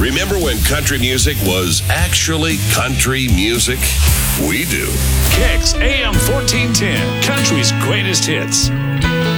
Remember when country music was actually country music? We do. Kicks AM 1410, country's greatest hits.